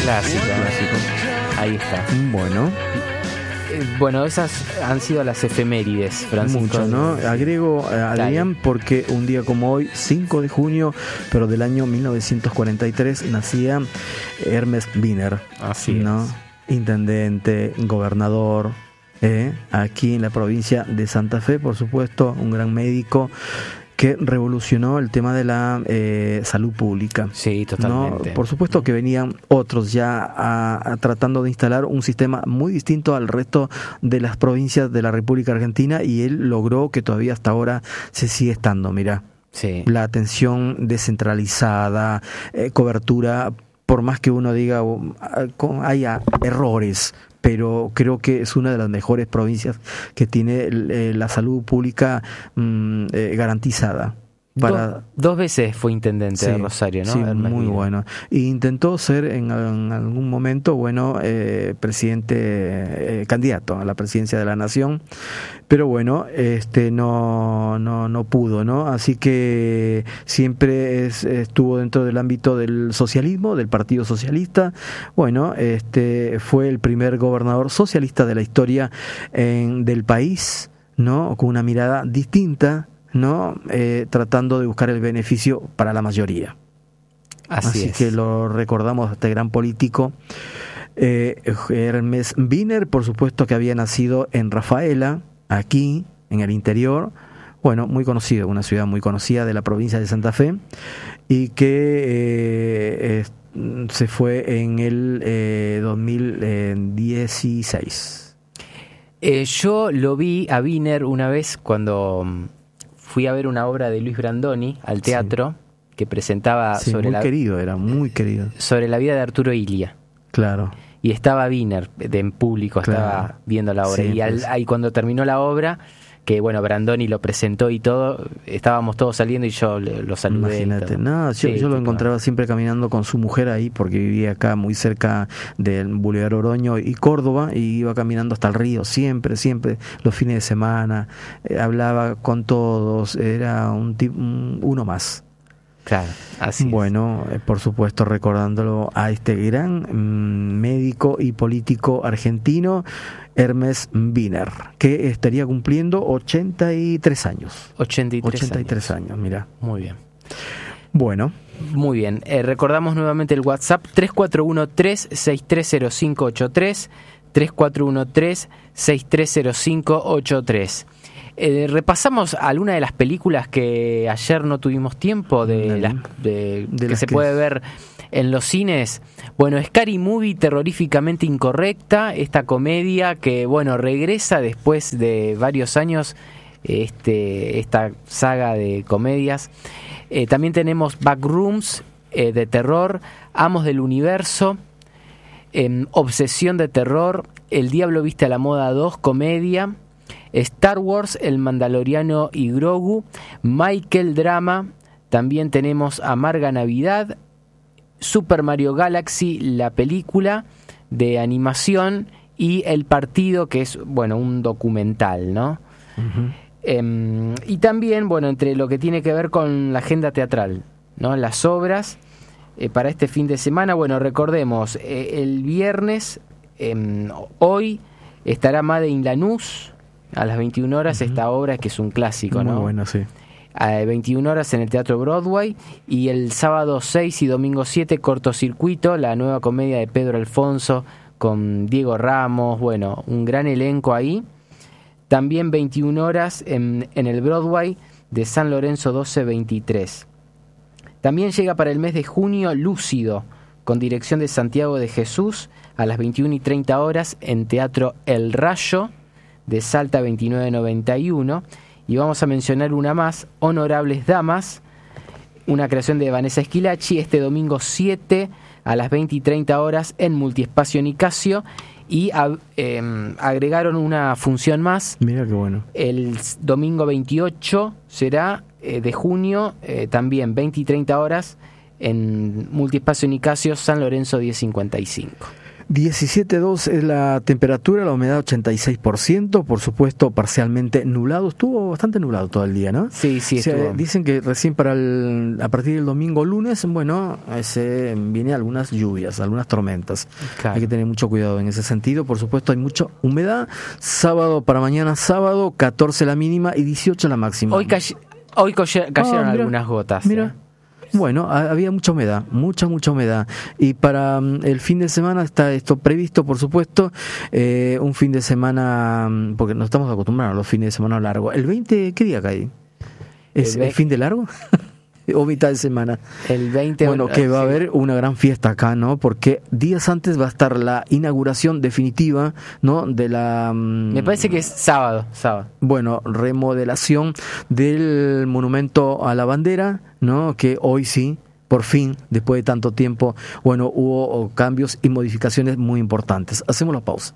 Clásico. Ahí está. Bueno. Bueno, esas han sido las efemérides, Francisco. Mucho, ¿no? Agrego, Adrián, porque un día como hoy, 5 de junio, pero del año 1943, nacía Hermes Wiener. Así ¿no? es. Intendente, gobernador, aquí en la provincia de Santa Fe, por supuesto, un gran médico que revolucionó el tema de la salud pública. Sí, totalmente. ¿No? Por supuesto que venían otros ya tratando de instalar un sistema muy distinto al resto de las provincias de la República Argentina, y él logró que todavía hasta ahora se sigue estando, mira. Sí. La atención descentralizada, cobertura, por más que uno diga haya errores, pero creo que es una de las mejores provincias que tiene la salud pública garantizada. Dos veces fue intendente de Rosario, ¿no? Sí, muy bueno. Y intentó ser en algún momento, presidente, candidato a la presidencia de la Nación, pero bueno, no pudo, ¿no? Así que siempre estuvo dentro del ámbito del socialismo, del Partido Socialista. Bueno, fue el primer gobernador socialista de la historia del país, ¿no? Con una mirada distinta, ¿no? Tratando de buscar el beneficio para la mayoría. Así que lo recordamos a este gran político. Hermes Wiener, por supuesto, que había nacido en Rafaela, aquí en el interior, muy conocido, una ciudad muy conocida de la provincia de Santa Fe, y que se fue en el 2016. Yo lo vi a Wiener una vez cuando fui a ver una obra de Luis Brandoni al teatro, que presentaba era muy querido, sobre la vida de Arturo Illia. Claro. Y estaba Wiener en público, estaba viendo la obra. Y cuando terminó la obra, que Brandoni lo presentó y todo, estábamos todos saliendo y yo lo saludé. Imagínate, yo lo encontraba siempre caminando con su mujer ahí, porque vivía acá muy cerca del Boulevard Oroño y Córdoba, y iba caminando hasta el río, siempre, los fines de semana, hablaba con todos, era uno más. Claro, así por supuesto, recordándolo a este gran médico y político argentino, Hermes Wiener, que estaría cumpliendo 83 años. 83 años, mira. Muy bien. Bueno. Muy bien. Recordamos nuevamente el WhatsApp 3413-630583, 3413-630583. Repasamos alguna de las películas que ayer no tuvimos tiempo que se puede ver en los cines. Scary Movie, terroríficamente incorrecta, esta comedia que regresa después de varios años, esta saga de comedias. También tenemos Backrooms, de terror, Amos del Universo, Obsesión de terror, El Diablo Viste a la Moda 2, comedia, Star Wars, El Mandaloriano y Grogu, Michael, drama. También tenemos Amarga Navidad, Super Mario Galaxy, la película de animación, y El Partido, que es un documental, ¿no? Uh-huh. Y también, entre lo que tiene que ver con la agenda teatral, ¿no? Las obras para este fin de semana. Recordemos, el viernes, hoy, estará Made in Lanús a las 21 horas, uh-huh. Esta obra que es un clásico, ¿no? Muy bueno, sí. A 21 horas en el Teatro Broadway, y el sábado 6 y domingo 7, Cortocircuito, la nueva comedia de Pedro Alfonso con Diego Ramos, un gran elenco ahí. También 21 horas en el Broadway de San Lorenzo 1223. También llega para el mes de junio Lúcido, con dirección de Santiago de Jesús, a las 21 y 30 horas en Teatro El Rayo de Salta 2991. Y vamos a mencionar una más, Honorables Damas, una creación de Vanessa Esquilachi, este domingo 7 a las 20 y 30 horas en Multiespacio Nicasio, y agregaron una función más. Mira qué bueno. El domingo 28 será de junio, también 20 y 30 horas en Multiespacio Nicasio, San Lorenzo 1055. 17.2 es la temperatura, la humedad 86%, por supuesto parcialmente nublado, estuvo bastante nublado todo el día, ¿no? Sí, estuvo. Dicen que recién a partir del domingo lunes, bueno, vienen algunas lluvias, algunas tormentas. Claro. Hay que tener mucho cuidado en ese sentido, por supuesto hay mucha humedad. Sábado, para mañana sábado, 14 la mínima y 18 la máxima. Hoy cayeron algunas gotas. Mira. Bueno, había mucha humedad, mucha humedad. Y para el fin de semana está esto previsto, por supuesto, un fin de semana, porque no estamos acostumbrados a los fines de semana largos. ¿El 20 qué día cae? ¿Es el fin de largo? ¿O mitad de semana? El 20. Bueno, que va a haber una gran fiesta acá, ¿no? Porque días antes va a estar la inauguración definitiva, ¿no? De la... Me parece que es sábado. Bueno, remodelación del monumento a la bandera, ¿no? Que hoy sí, por fin, después de tanto tiempo, bueno, hubo cambios y modificaciones muy importantes. Hacemos la pausa.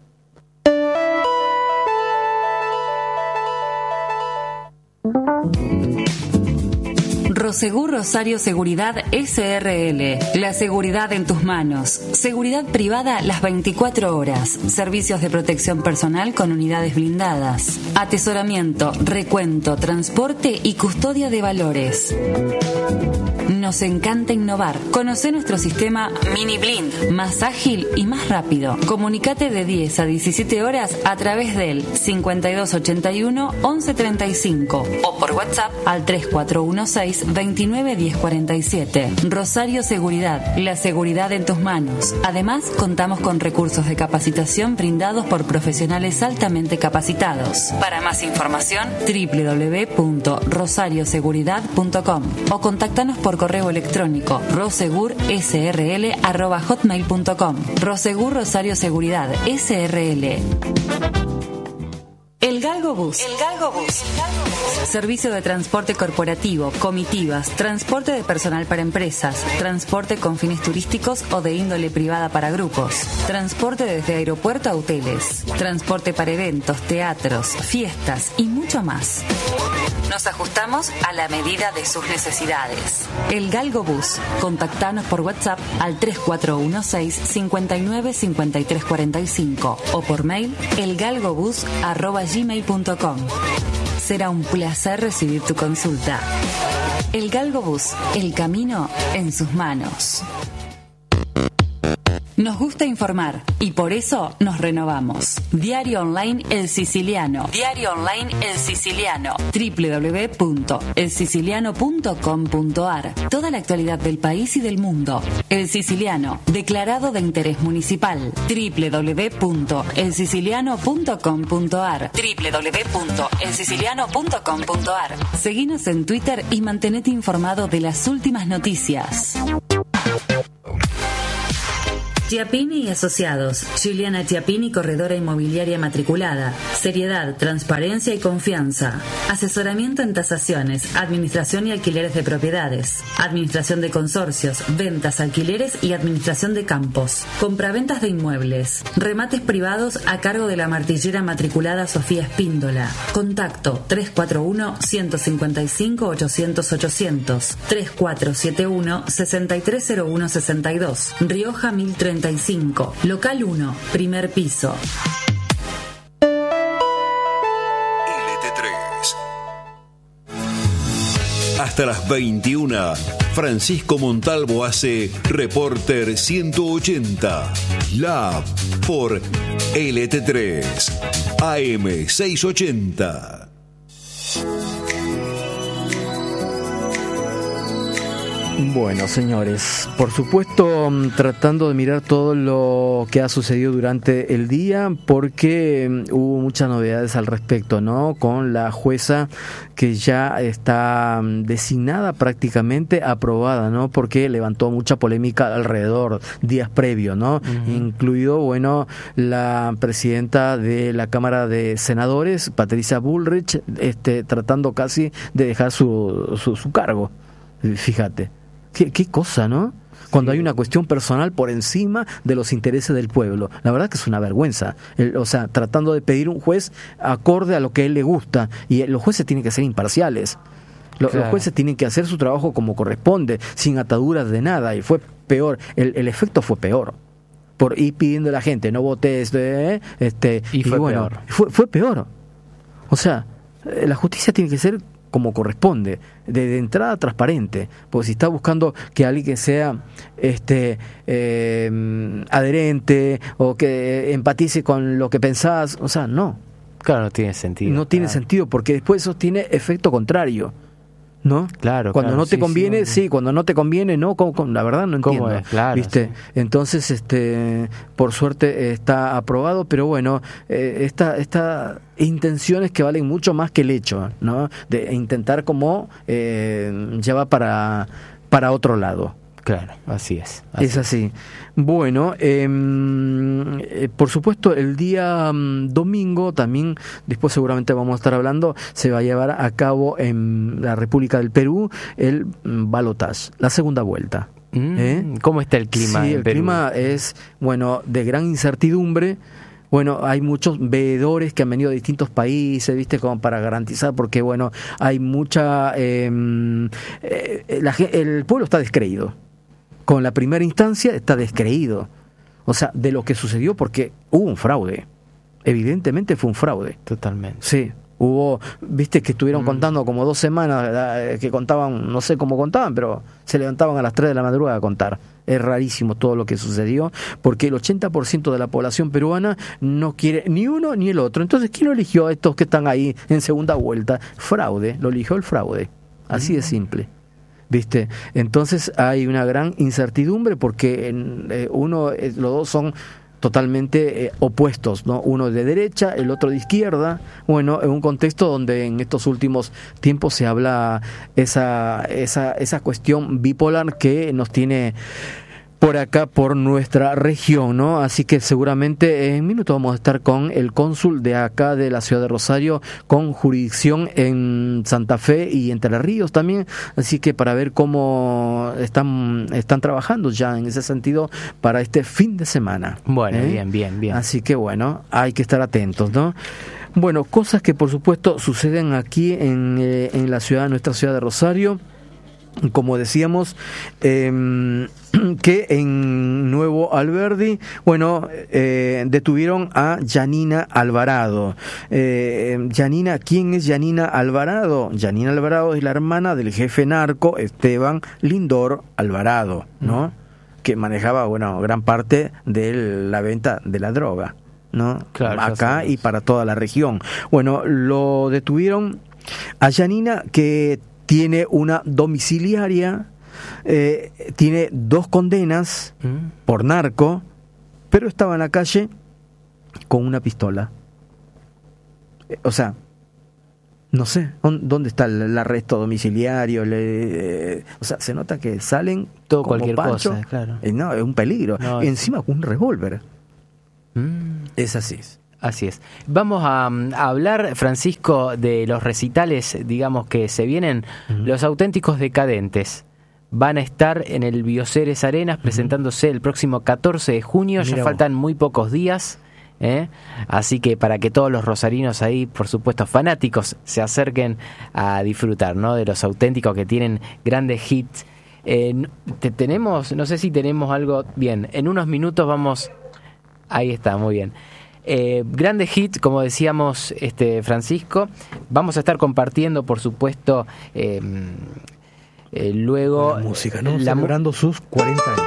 Prosegur Rosario Seguridad S.R.L. La seguridad en tus manos. Seguridad privada las 24 horas. Servicios de protección personal con unidades blindadas. Atesoramiento, recuento, transporte y custodia de valores. Nos encanta innovar. Conoce nuestro sistema Mini Blind, más ágil y más rápido. Comunicate de 10 a 17 horas a través del 5281 1135 o por WhatsApp al 3416 29 1047. Rosario Seguridad, la seguridad en tus manos. Además, contamos con recursos de capacitación brindados por profesionales altamente capacitados. Para más información, www.rosarioseguridad.com o contáctanos por correo electrónico rosegursrl@hotmail.com. Rosegur Rosario Seguridad S.R.L. El Galgo Bus. Servicio de transporte corporativo, comitivas, transporte de personal para empresas, transporte con fines turísticos o de índole privada para grupos, transporte desde aeropuerto a hoteles, transporte para eventos, teatros, fiestas y mucho más. Nos ajustamos a la medida de sus necesidades. El Galgo Bus. Contactanos por WhatsApp al 3416-595345 o por mail elgalgobus@gmail.com. Será un placer recibir tu consulta. El Galgo Bus. El camino en sus manos. Nos gusta informar y por eso nos renovamos. Diario Online El Siciliano. www.elsiciliano.com.ar. Toda la actualidad del país y del mundo. El Siciliano, declarado de interés municipal. www.elsiciliano.com.ar. www.elsiciliano.com.ar. Seguinos en Twitter y mantenete informado de las últimas noticias. Chiappini y Asociados. Juliana Chiappini, corredora inmobiliaria matriculada. Seriedad, transparencia y confianza. Asesoramiento en tasaciones, administración y alquileres de propiedades. Administración de consorcios, ventas, alquileres y administración de campos. Compraventas de inmuebles. Remates privados a cargo de la martillera matriculada Sofía Espíndola. Contacto 341-155-800-800. 3471-630162. Rioja 1035. Local 1, primer piso. LT3. Hasta las 21, Francisco Montalvo hace Reporter 180, Lab por LT3, AM 680. Bueno, señores, por supuesto tratando de mirar todo lo que ha sucedido durante el día, porque hubo muchas novedades al respecto, ¿no? Con la jueza que ya está designada, prácticamente aprobada, ¿no? Porque levantó mucha polémica alrededor días previos, ¿no? Incluido, bueno, la presidenta de la Cámara de Senadores, Patricia Bullrich, tratando casi de dejar su cargo. Fíjate. ¿Qué cosa, no? Cuando hay una cuestión personal por encima de los intereses del pueblo. La verdad que es una vergüenza. Tratando de pedir un juez acorde a lo que a él le gusta. Y los jueces tienen que ser imparciales. Los jueces tienen que hacer su trabajo como corresponde, sin ataduras de nada. Y fue peor. El efecto fue peor. por ir pidiendo a la gente, no votes, y fue bueno, peor. Fue peor. O sea, la justicia tiene que ser como corresponde, de entrada transparente, porque si está buscando que alguien que sea adherente o que empatice con lo que pensás, o sea, no. Claro, no tiene sentido. No tiene sentido, porque después eso tiene efecto contrario, ¿no? Claro. Cuando no te conviene, sí, cuando no te conviene, no, la verdad no entiendo. ¿Cómo es? Claro, ¿viste? sí. Entonces, por suerte está aprobado, pero bueno, esta intenciones que valen mucho más que el hecho, ¿no? De intentar como llevar para otro lado. Claro, así es. Es así. Bueno, por supuesto, el día domingo también, después seguramente vamos a estar hablando, se va a llevar a cabo en la República del Perú el balotaje, la segunda vuelta. ¿Cómo está el clima? Sí, el clima es, bueno, de gran incertidumbre. Bueno, hay muchos veedores que han venido de distintos países, ¿viste? Como para garantizar, porque, bueno, hay mucha... el pueblo está descreído. Con la primera instancia está descreído. O sea, de lo que sucedió, porque hubo un fraude. Evidentemente fue un fraude. Totalmente. Sí. Hubo, viste que estuvieron contando como 2 semanas, que contaban, no sé cómo contaban, pero se levantaban a las 3 de la madrugada a contar. Es rarísimo todo lo que sucedió, porque el 80% de la población peruana no quiere ni uno ni el otro. Entonces, ¿quién lo eligió a estos que están ahí en segunda vuelta? Fraude, lo eligió el fraude. Así de simple. ¿Viste? Entonces hay una gran incertidumbre porque los dos son totalmente opuestos, ¿no? Uno de derecha, el otro de izquierda. Bueno, en un contexto donde en estos últimos tiempos se habla esa cuestión bipolar que nos tiene por acá, por nuestra región, ¿no? Así que seguramente en minutos vamos a estar con el cónsul de acá de la ciudad de Rosario, con jurisdicción en Santa Fe y Entre Ríos también, así que para ver cómo están trabajando ya en ese sentido para este fin de semana. Bueno, bien. Así que bueno, hay que estar atentos, ¿no? Bueno, cosas que por supuesto suceden aquí en nuestra ciudad de Rosario. Como decíamos, que en Nuevo Alberdi, bueno, detuvieron a Yanina Alvarado. Yanina, ¿quién es Yanina Alvarado? Yanina Alvarado es la hermana del jefe narco Esteban Lindor Alvarado, ¿no? Que manejaba, bueno, gran parte de la venta de la droga, ¿no? Claro, acá y para toda la región. Bueno, lo detuvieron a Yanina, que tiene una domiciliaria, tiene 2 condenas por narco, pero estaba en la calle con una pistola. O sea, no sé, ¿dónde está el arresto domiciliario? O sea, se nota que salen todo como cualquier Pancho. cosa, claro. No, es un peligro. No, encima con un revólver. Es así. Así es. Vamos a hablar, Francisco, de los recitales, digamos, que se vienen. Los Auténticos Decadentes van a estar en el Bioceres Arenas presentándose el próximo 14 de junio. Ya faltan muy pocos días, así que para que todos los rosarinos ahí, por supuesto fanáticos, se acerquen a disfrutar, ¿no? De los Auténticos, que tienen grandes hits. Tenemos, no sé si tenemos algo. Bien, en unos minutos vamos. Ahí está, muy bien. Grandes hits, como decíamos, Francisco. Vamos a estar compartiendo, por supuesto, luego la música, ¿no? Celebrando sus 40 años.